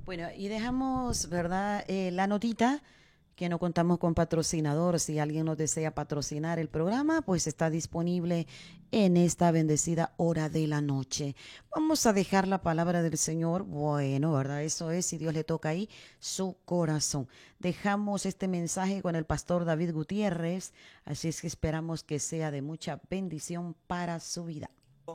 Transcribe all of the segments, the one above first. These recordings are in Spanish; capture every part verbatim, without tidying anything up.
Bueno, y dejamos, ¿verdad? Eh, la notita que no contamos con patrocinador. Si alguien nos desea patrocinar el programa, pues está disponible en esta bendecida hora de la noche. Vamos a dejar la palabra del Señor. Bueno, ¿verdad? Eso es, si Dios le toca ahí su corazón. Dejamos este mensaje con el pastor David Gutiérrez, así es que esperamos que sea de mucha bendición para su vida.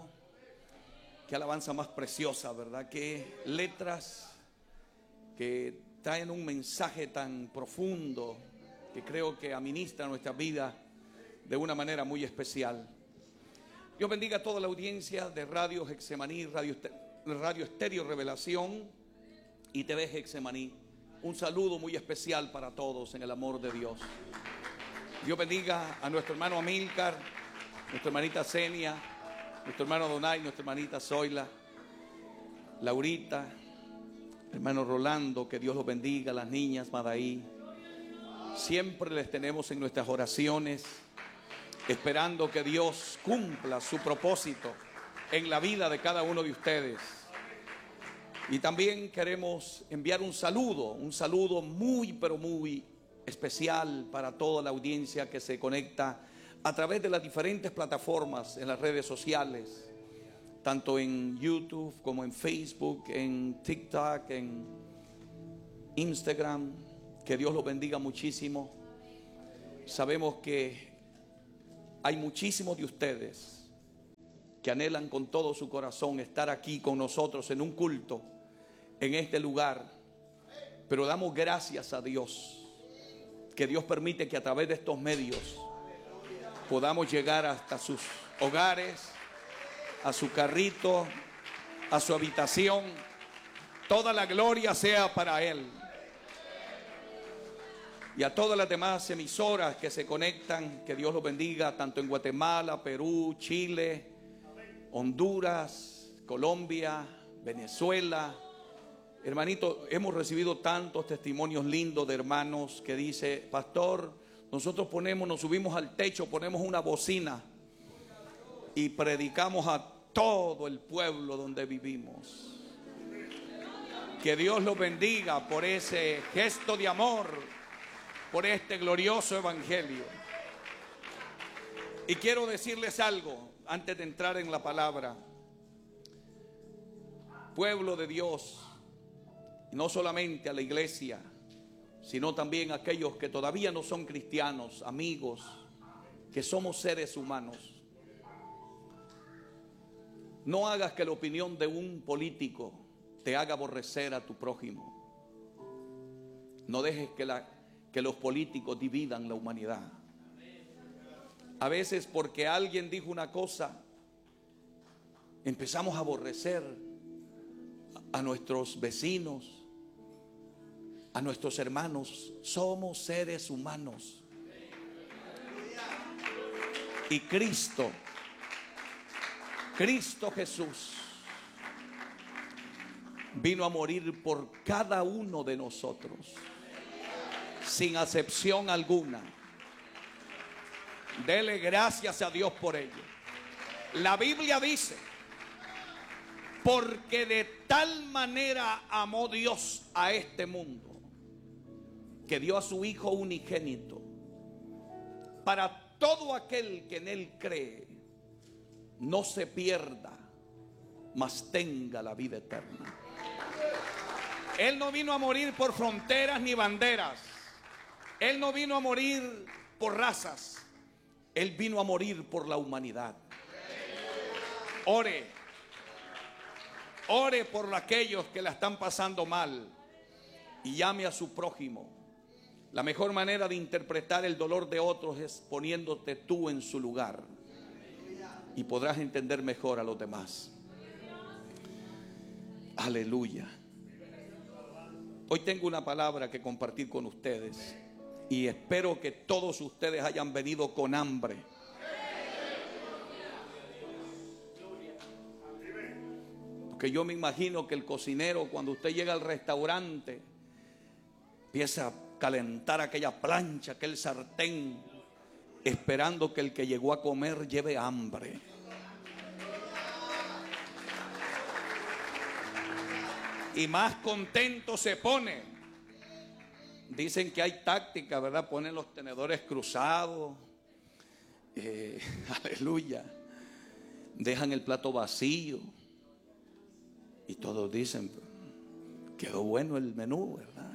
Qué alabanza más preciosa, ¿verdad? Qué letras que traen un mensaje tan profundo que creo que administra nuestra vida de una manera muy especial. Dios bendiga a toda la audiencia de Radio Getsemaní, Radio, Radio Estéreo Revelación y T V Getsemaní. Un saludo muy especial para todos en el amor de Dios. Dios bendiga a nuestro hermano Amílcar, nuestra hermanita Zenia, nuestro hermano Donay, nuestra hermanita Zoila, Laurita, hermano Rolando, que Dios los bendiga, las niñas, Madaí. Siempre les tenemos en nuestras oraciones, esperando que Dios cumpla su propósito en la vida de cada uno de ustedes. Y también queremos enviar un saludo, un saludo muy, pero muy especial para toda la audiencia que se conecta a través de las diferentes plataformas en las redes sociales, tanto en YouTube como en Facebook, en TikTok, en Instagram. Que Dios los bendiga muchísimo. Sabemos que hay muchísimos de ustedes que anhelan con todo su corazón estar aquí con nosotros en un culto, en este lugar. Pero damos gracias a Dios, que Dios permite que a través de estos medios podamos llegar hasta sus hogares, a su carrito, a su habitación. Toda la gloria sea para Él. Y a todas las demás emisoras que se conectan, que Dios los bendiga, tanto en Guatemala, Perú, Chile, Honduras, Colombia, Venezuela. Hermanito, hemos recibido tantos testimonios lindos de hermanos que dice: pastor, nosotros ponemos, nos subimos al techo, ponemos una bocina y predicamos a todo el pueblo donde vivimos. Que Dios los bendiga por ese gesto de amor, por este glorioso evangelio. Y quiero decirles algo antes de entrar en la palabra. Pueblo de Dios, no solamente a la iglesia, sino también a aquellos que todavía no son cristianos, amigos, que somos seres humanos. No hagas que la opinión de un político te haga aborrecer a tu prójimo. No dejes que, la, que los políticos dividan la humanidad. A veces porque alguien dijo una cosa, empezamos a aborrecer a nuestros vecinos, a nuestros hermanos. Somos seres humanos. Y Cristo, Cristo Jesús, vino a morir por cada uno de nosotros, sin acepción alguna. Dele gracias a Dios por ello. La Biblia dice: porque de tal manera amó Dios a este mundo, que dio a su Hijo unigénito, para todo aquel que en Él cree no se pierda, mas tenga la vida eterna. Él no vino a morir por fronteras ni banderas. Él no vino a morir por razas. Él vino a morir por la humanidad. Ore. Ore por aquellos que la están pasando mal y llame a su prójimo. La mejor manera de interpretar el dolor de otros es poniéndote tú en su lugar, y podrás entender mejor a los demás. Aleluya. Hoy tengo una palabra que compartir con ustedes y espero que todos ustedes hayan venido con hambre. Porque yo me imagino que el cocinero, cuando usted llega al restaurante, empieza a calentar aquella plancha, aquel sartén, esperando que el que llegó a comer lleve hambre. y más contento se pone. Dicen que hay táctica, ¿verdad? Ponen los tenedores cruzados. Eh, aleluya. Dejan el plato vacío. Y todos dicen, quedó bueno el menú, ¿verdad?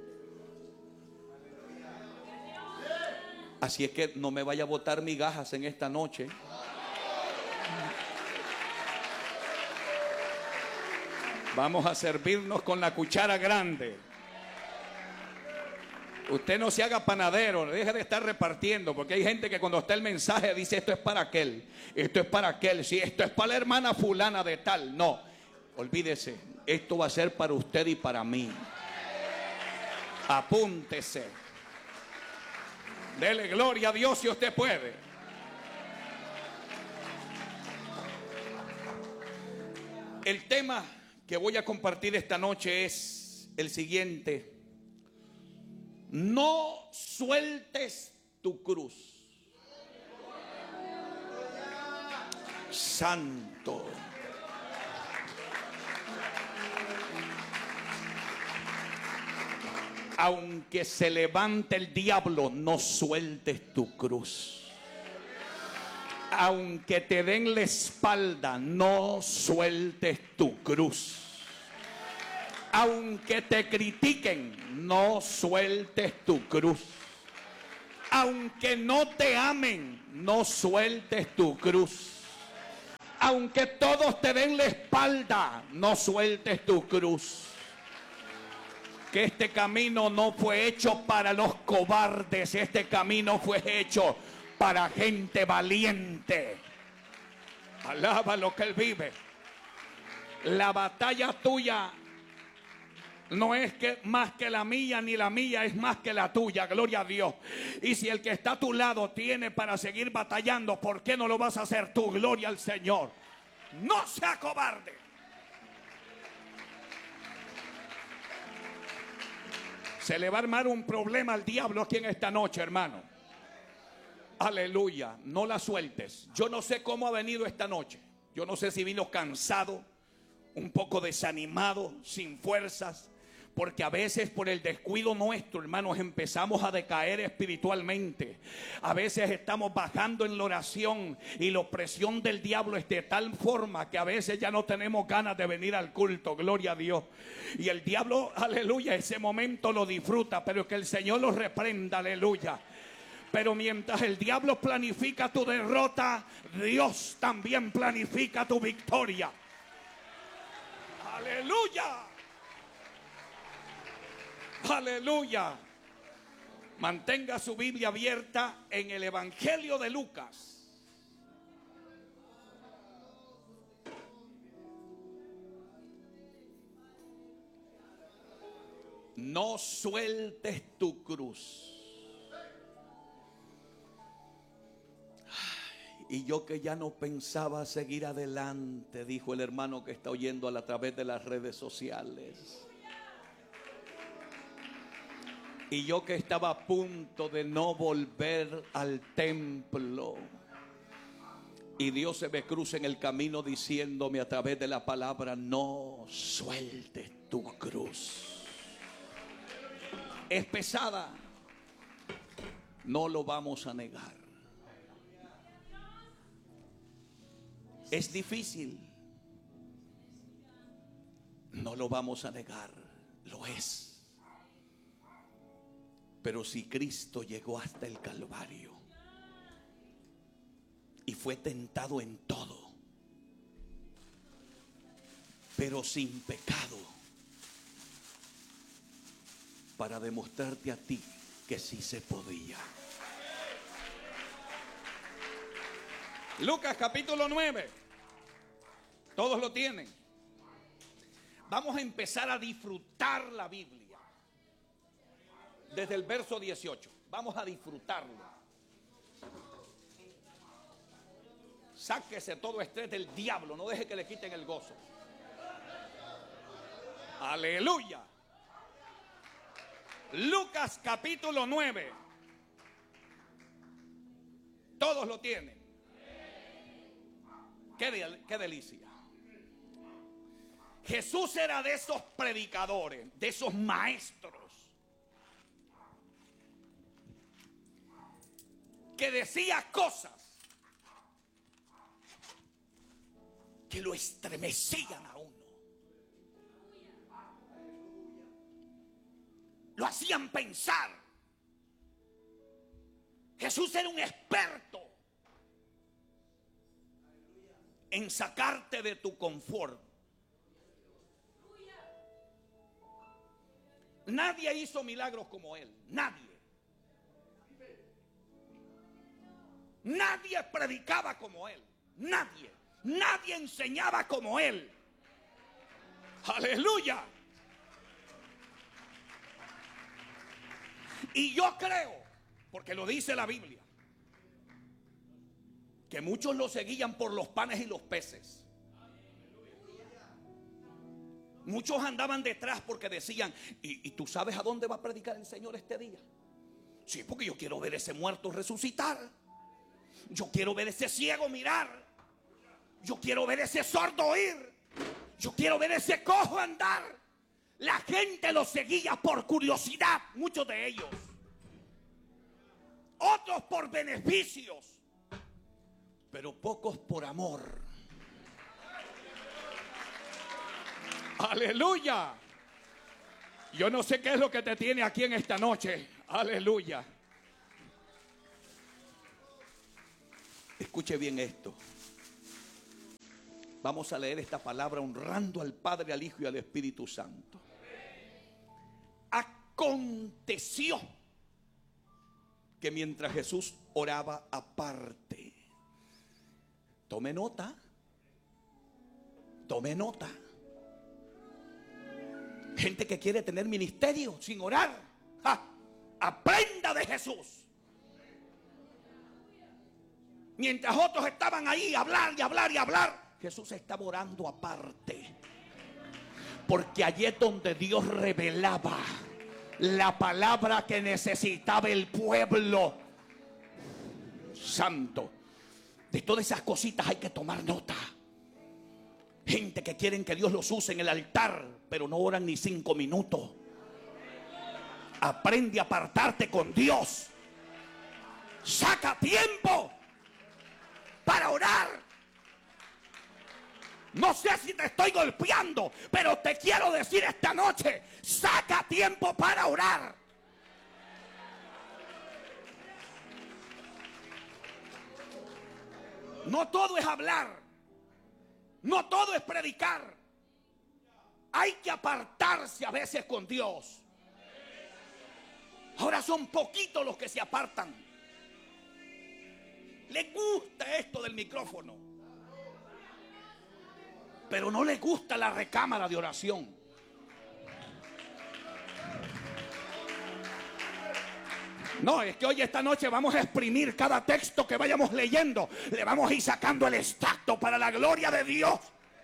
Así es que no me vaya a botar migajas en esta noche. Vamos a servirnos con la cuchara grande. Usted no se haga panadero, deje de estar repartiendo, porque hay gente que cuando está el mensaje dice esto es para aquel, esto es para aquel, sí, esto es para la hermana fulana de tal. No, olvídese, esto va a ser para usted y para mí. Apúntese. Dele gloria a Dios si usted puede. El tema que voy a compartir esta noche es el siguiente: no sueltes tu cruz. Santo. Aunque se levante el diablo, no sueltes tu cruz. Aunque te den la espalda, no sueltes tu cruz. Aunque te critiquen, no sueltes tu cruz. Aunque no te amen, no sueltes tu cruz. Aunque todos te den la espalda, no sueltes tu cruz. Que este camino no fue hecho para los cobardes, este camino fue hecho para gente valiente. Alaba lo que Él vive. La batalla tuya no es que más que la mía, ni la mía es más que la tuya, gloria a Dios. Y si el que está a tu lado tiene para seguir batallando, ¿por qué no lo vas a hacer tú? Gloria al Señor. No sea cobarde. Se le va a armar un problema al diablo aquí en esta noche, hermano. Aleluya, no la sueltes. Yo no sé cómo ha venido esta noche. Yo no sé si vino cansado, un poco desanimado, sin fuerzas. Porque a veces por el descuido nuestro, hermanos, empezamos a decaer espiritualmente. A veces estamos bajando en la oración y la opresión del diablo es de tal forma que a veces ya no tenemos ganas de venir al culto, gloria a Dios. Y el diablo, aleluya, ese momento lo disfruta, pero que el Señor lo reprenda, aleluya. Pero mientras el diablo planifica tu derrota, Dios también planifica tu victoria. Aleluya. Aleluya. Mantenga su Biblia abierta en el Evangelio de Lucas. No sueltes tu cruz. Y yo que ya no pensaba seguir adelante, dijo el hermano que está oyendo a través de las redes sociales. Y yo que estaba a punto de no volver al templo. Y Dios se me cruza en el camino diciéndome a través de la palabra: no sueltes tu cruz. Es pesada, no lo vamos a negar. Es difícil, no lo vamos a negar, lo es. Pero si Cristo llegó hasta el Calvario y fue tentado en todo, pero sin pecado, para demostrarte a ti que sí se podía. Lucas capítulo nueve. Todos lo tienen. Vamos a empezar a disfrutar la Biblia. Desde el verso dieciocho. Vamos a disfrutarlo. Sáquese todo estrés del diablo. No deje que le quiten el gozo. Aleluya. Lucas capítulo nueve. Todos lo tienen. Qué, del, qué delicia. Jesús era de esos predicadores, de esos maestros que decía cosas que lo estremecían a uno, lo hacían pensar. Jesús era un experto en sacarte de tu confort. Nadie hizo milagros como él, nadie. Nadie predicaba como él, nadie. Nadie enseñaba como él. Aleluya. Y yo creo, porque lo dice la Biblia, que muchos lo seguían por los panes y los peces. Muchos andaban detrás porque decían, ¿y, y tú sabes a dónde va a predicar el Señor este día? Sí, porque yo quiero ver ese muerto resucitar. Yo quiero ver ese ciego mirar. Yo quiero ver ese sordo oír. Yo quiero ver ese cojo andar. La gente lo seguía por curiosidad, muchos de ellos. Otros por beneficios, pero pocos por amor. Aleluya. Yo no sé qué es lo que te tiene aquí en esta noche. Aleluya. Escuche bien esto. Vamos a leer esta palabra honrando al Padre, al Hijo y al Espíritu Santo. Aconteció que mientras Jesús oraba aparte, tome nota, tome nota. Gente que quiere tener ministerio sin orar, ¡ja! Aprenda de Jesús. Mientras otros estaban ahí a hablar y hablar y hablar, Jesús estaba orando aparte. Porque allí es donde Dios revelaba la palabra que necesitaba el pueblo santo. De todas esas cositas hay que tomar nota. Gente que quieren que Dios los use en el altar, pero no oran ni cinco minutos. Aprende a apartarte con Dios. Saca tiempo para orar. No sé si te estoy golpeando, pero te quiero decir esta noche, saca tiempo para orar. No todo es hablar, no todo es predicar. Hay que apartarse a veces con Dios. Ahora son poquitos los que se apartan. Les gusta esto del micrófono, pero no les gusta la recámara de oración. No, es que hoy esta noche vamos a exprimir cada texto que vayamos leyendo. Le vamos a ir sacando el extracto para la gloria de Dios.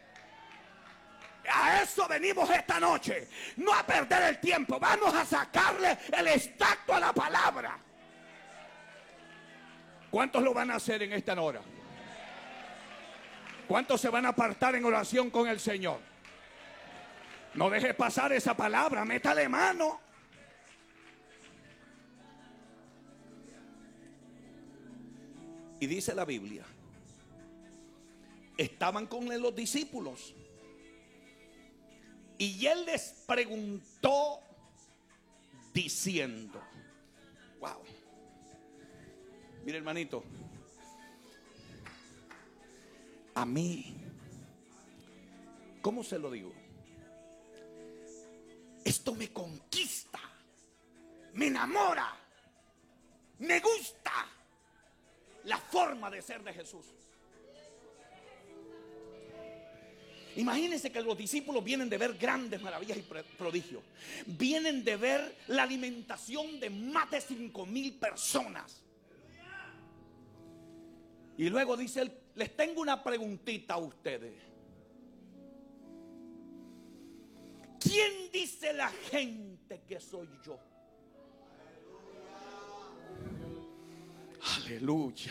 A eso venimos esta noche. No a perder el tiempo. Vamos a sacarle el extracto a la palabra. ¿Cuántos lo van a hacer en esta hora? ¿Cuántos se van a apartar en oración con el Señor? No dejes pasar esa palabra, métale mano. Y dice la Biblia, estaban con él los discípulos y él les preguntó diciendo, wow, mire hermanito, a mí, ¿cómo se lo digo? Esto me conquista, me enamora, me gusta la forma de ser de Jesús. Imagínense que los discípulos vienen de ver grandes maravillas y prodigios. Vienen de ver la alimentación de más de cinco mil personas. Y luego dice él, les tengo una preguntita a ustedes. ¿Quién dice la gente que soy yo? Aleluya.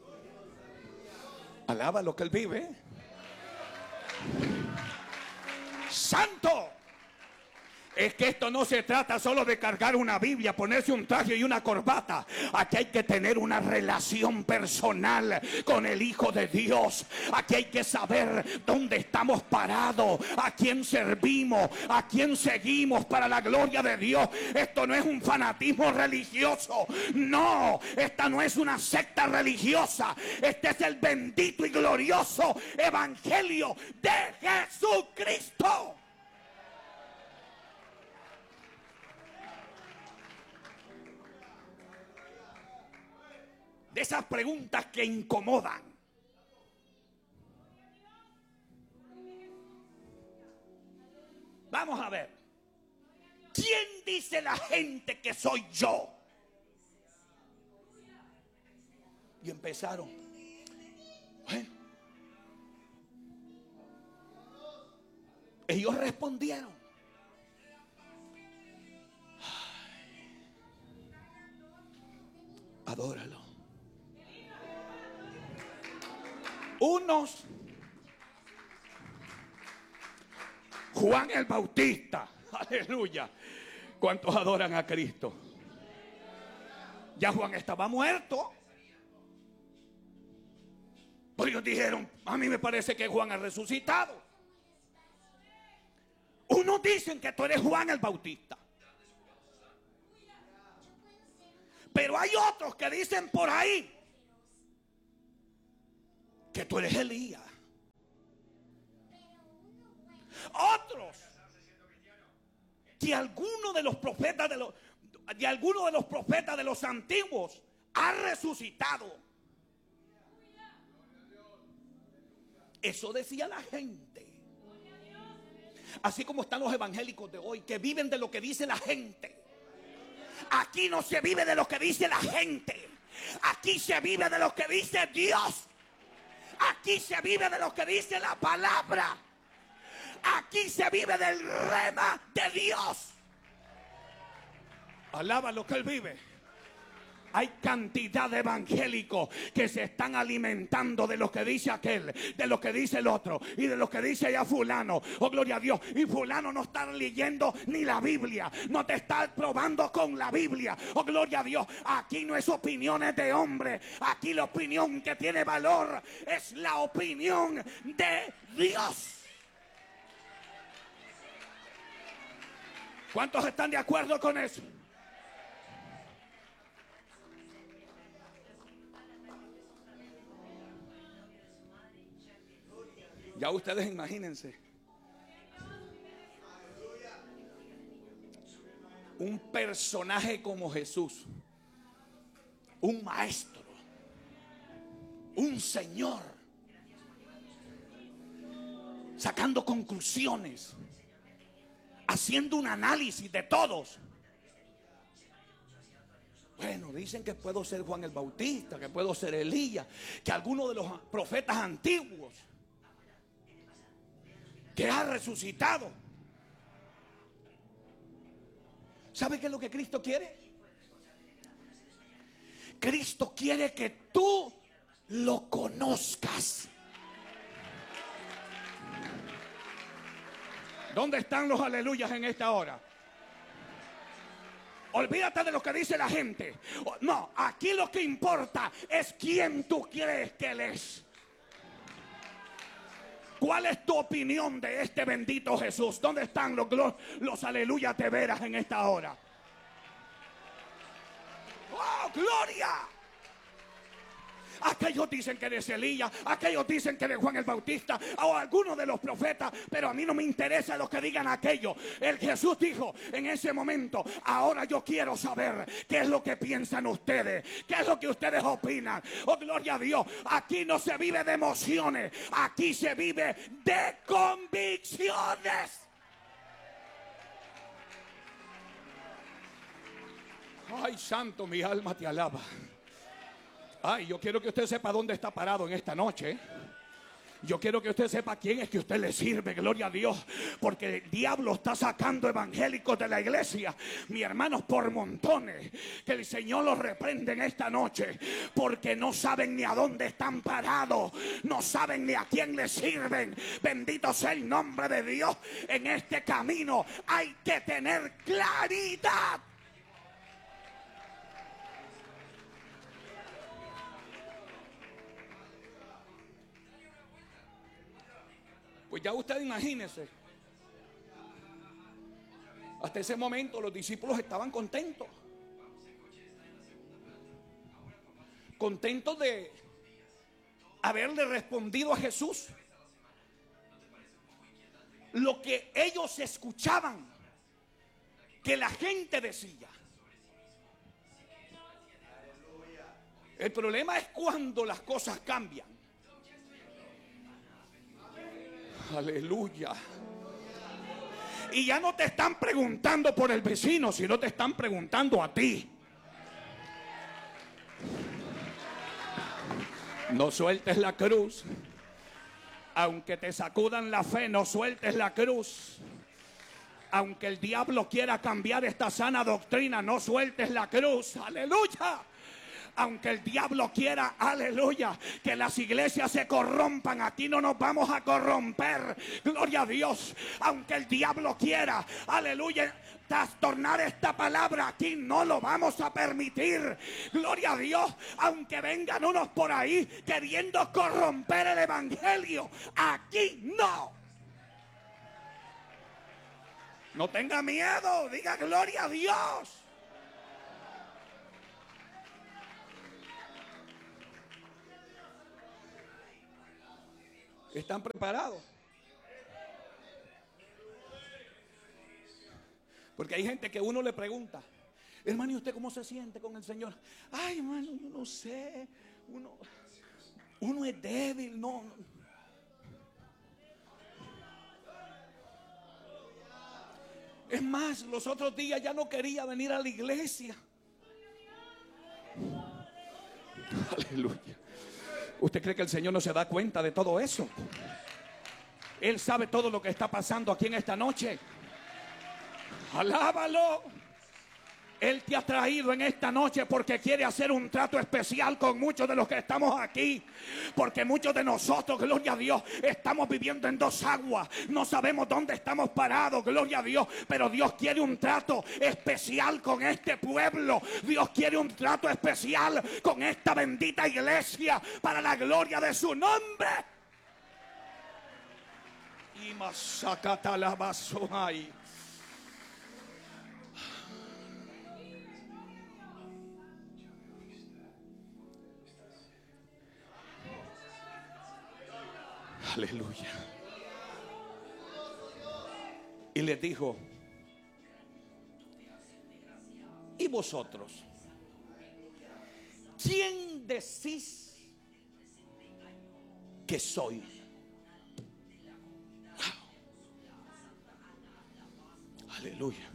Alaba lo que él vive. santo. Es que esto no se trata solo de cargar una Biblia, ponerse un traje y una corbata. Aquí hay que tener una relación personal con el Hijo de Dios. Aquí hay que saber dónde estamos parados, a quién servimos, a quién seguimos para la gloria de Dios. Esto no es un fanatismo religioso. No, esta no es una secta religiosa. Este es el bendito y glorioso evangelio de Jesucristo. De esas preguntas que incomodan. Vamos a ver. ¿Quién dice la gente que soy yo? Y empezaron. Bueno, ellos respondieron. Ay, adóralo. Unos, Juan el Bautista, aleluya. ¿Cuántos adoran a Cristo? Ya Juan estaba muerto. Pues ellos dijeron, a mí me parece que Juan ha resucitado. Unos dicen que tú eres Juan el Bautista. Pero hay otros que dicen por ahí que tú eres Elías. Otros que alguno de los profetas de los de alguno de los profetas de los antiguos ha resucitado. Eso decía la gente. Así como están los evangélicos de hoy, que viven de lo que dice la gente. Aquí no se vive de lo que dice la gente. Aquí se vive de lo que dice Dios. Aquí se vive de lo que dice la palabra. Aquí se vive del rema de Dios. Alaba lo que Él vive. Hay cantidad de evangélicos que se están alimentando de lo que dice aquel, de lo que dice el otro y de lo que dice ya fulano. Oh, gloria a Dios. Y fulano no está leyendo ni la Biblia. No te está probando con la Biblia. Oh, gloria a Dios. Aquí no es opiniones de hombre. Aquí la opinión que tiene valor es la opinión de Dios. ¿Cuántos están de acuerdo con eso? Ya ustedes imagínense. Un personaje como Jesús. Un maestro. Un señor. Sacando conclusiones. Haciendo un análisis de todos. Bueno, dicen que puedo ser Juan el Bautista, que puedo ser Elías, que alguno de los profetas antiguos que ha resucitado. ¿Sabe qué es lo que Cristo quiere? Cristo quiere que tú lo conozcas. ¿Dónde están los aleluyas en esta hora? Olvídate de lo que dice la gente. No, aquí lo que importa es quién tú crees que Él es. ¿Cuál es tu opinión de este bendito Jesús? ¿Dónde están los, los, los aleluya te veras en esta hora? ¡Oh, gloria! Aquellos dicen que eres Elías, aquellos dicen que eres Juan el Bautista o alguno de los profetas, pero a mí no me interesa lo que digan aquellos. El Jesús dijo en ese momento, ahora yo quiero saber qué es lo que piensan ustedes, qué es lo que ustedes opinan. Oh, gloria a Dios, aquí no se vive de emociones, aquí se vive de convicciones. Ay, santo, mi alma te alaba. Ay, yo quiero que usted sepa dónde está parado en esta noche. Yo quiero que usted sepa a quién es que usted le sirve, gloria a Dios, porque el diablo está sacando evangélicos de la iglesia, mi hermanos, por montones. Que el Señor los reprende en esta noche, porque no saben ni a dónde están parados, no saben ni a quién le sirven. Bendito sea el nombre de Dios. En este camino hay que tener claridad. Pues ya usted imagínese, hasta ese momento los discípulos estaban contentos, contentos de haberle respondido a Jesús lo que ellos escuchaban que la gente decía. El problema es cuando las cosas cambian. Aleluya. Y ya no te están preguntando por el vecino, sino te están preguntando a ti. No sueltes la cruz. Aunque te sacudan la fe, no sueltes la cruz. Aunque el diablo quiera cambiar esta sana doctrina, no sueltes la cruz. Aleluya. Aunque el diablo quiera, aleluya, que las iglesias se corrompan, aquí no nos vamos a corromper, gloria a Dios. Aunque el diablo quiera, aleluya, trastornar esta palabra, aquí no lo vamos a permitir, gloria a Dios. Aunque vengan unos por ahí queriendo corromper el evangelio, aquí no. No tenga miedo, diga gloria a Dios. ¿Están preparados? Porque hay gente que uno le pregunta, hermano, ¿y usted cómo se siente con el Señor? Ay, hermano, yo no sé, uno, uno es débil, no. Es más, los otros días ya no quería venir a la iglesia. Aleluya. ¿Usted cree que el Señor no se da cuenta de todo eso? Él sabe todo lo que está pasando aquí en esta noche. Alábalo. Él te ha traído en esta noche porque quiere hacer un trato especial con muchos de los que estamos aquí. Porque muchos de nosotros, gloria a Dios, estamos viviendo en dos aguas. No sabemos dónde estamos parados, gloria a Dios. Pero Dios quiere un trato especial con este pueblo. Dios quiere un trato especial con esta bendita iglesia para la gloria de su nombre. Y masacata la vaso ahí. Aleluya. Y les dijo, ¿y vosotros? ¿Quién decís que soy? Wow. Aleluya.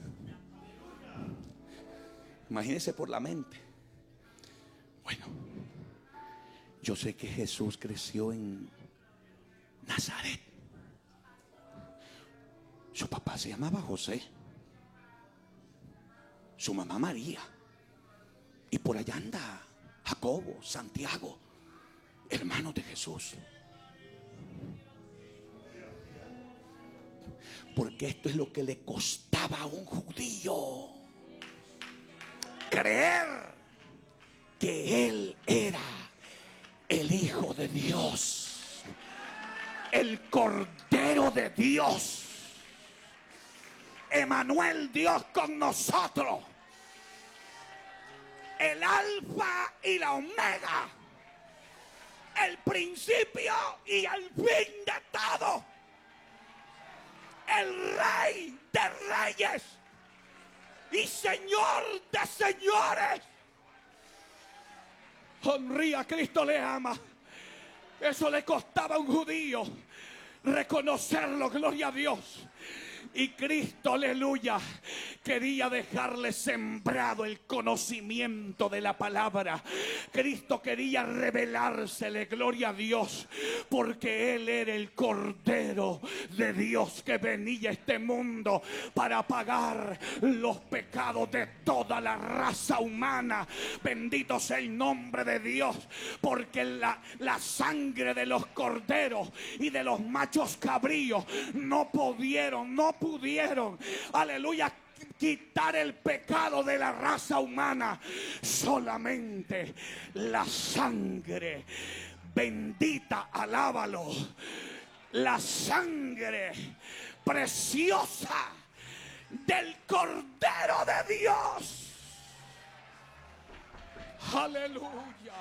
Imagínense por la mente. Bueno, yo sé que Jesús creció en Nazaret. Su papá se llamaba José, su mamá María, y por allá anda Jacobo, Santiago, hermanos de Jesús. Porque esto es lo que le costaba a un judío, creer que él era el Hijo de Dios, el Cordero de Dios, Emanuel, Dios con nosotros, el Alfa y la Omega, el principio y el fin de todo, el Rey de reyes y Señor de señores. Honría, Cristo le ama. Eso le costaba a un judío reconocerlo, gloria a Dios. Y Cristo, aleluya, quería dejarle sembrado el conocimiento de la palabra. Cristo quería revelársele, gloria a Dios, porque Él era el Cordero de Dios que venía a este mundo para pagar los pecados de toda la raza humana. Bendito sea el nombre de Dios, porque la, la sangre de los corderos y de los machos cabríos no pudieron, no pudieron, aleluya, quitar el pecado de la raza humana. Solamente la sangre bendita, alábalo, la sangre preciosa del Cordero de Dios. Aleluya.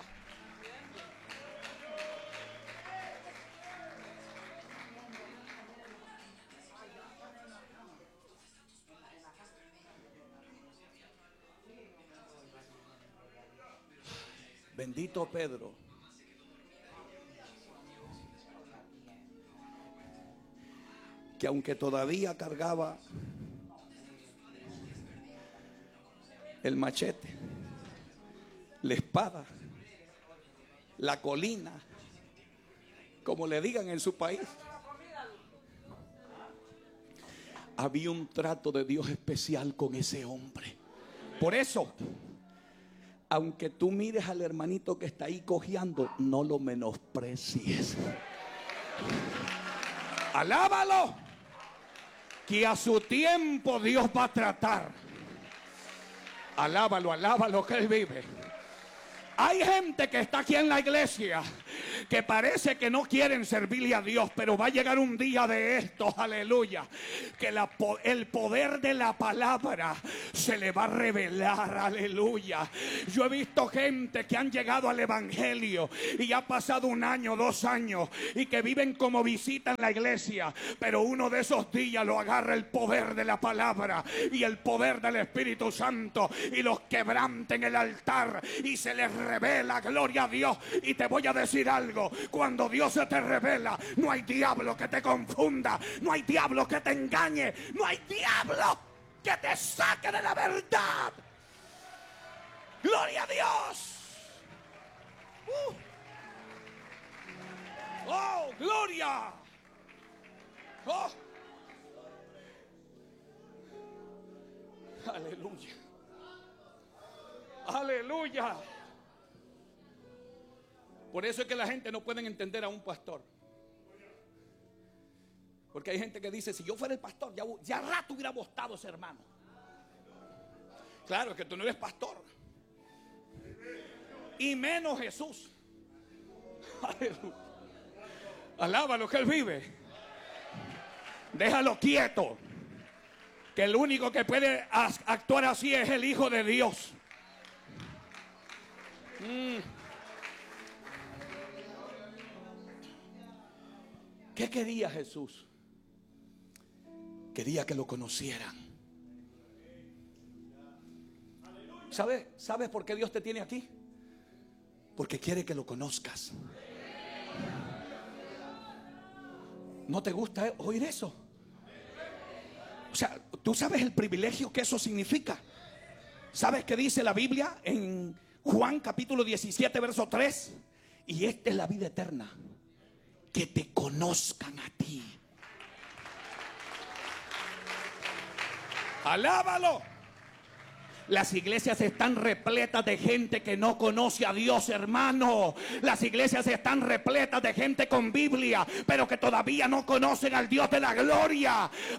Bendito Pedro. Que aunque todavía cargaba el machete, la espada, la colina, como le digan en su país, había un trato de Dios especial con ese hombre. Por eso, aunque tú mires al hermanito que está ahí cojeando, no lo menosprecies. Alábalo, que a su tiempo Dios va a tratar. Alábalo, alábalo, que Él vive. Hay gente que está aquí en la iglesia que parece que no quieren servirle a Dios, pero va a llegar un día de estos, aleluya, que la, el poder de la palabra se le va a revelar, aleluya. Yo he visto gente que han llegado al evangelio y ha pasado un año, dos años y que viven como visita en la iglesia, pero uno de esos días lo agarra el poder de la palabra y el poder del Espíritu Santo y los quebranta en el altar y se les revela, gloria a Dios. Y te voy a decir algo: cuando Dios se te revela, no hay diablo que te confunda, no hay diablo que te engañe, no hay diablo que te saque de la verdad. Gloria a Dios. Uh. Oh, gloria. Oh. Aleluya. Aleluya. Por eso es que la gente no puede entender a un pastor. Porque hay gente que dice: si yo fuera el pastor, ya, ya rato hubiera bostado ese hermano. Claro, es que tú no eres pastor. Y menos Jesús. Aleluya. Alábalo, que Él vive. Déjalo quieto, que el único que puede actuar así es el Hijo de Dios. Mm. ¿Qué quería Jesús? Quería que lo conocieran. ¿Sabes? ¿Sabes por qué Dios te tiene aquí? Porque quiere que lo conozcas. ¿No te gusta oír eso? O sea, ¿tú sabes el privilegio que eso significa? ¿Sabes qué dice la Biblia en Juan capítulo diecisiete, verso tres? Y esta es la vida eterna, que te conozcan a ti. Alábalo. Las iglesias están repletas de gente que no conoce a Dios, hermano. Las iglesias están repletas de gente con Biblia, pero que todavía no conocen al Dios de la gloria.